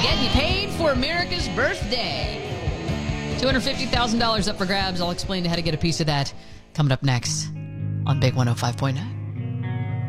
Getting you paid for America's birthday. $250,000 up for grabs. I'll explain how to get a piece of that coming up next on Big 105.9.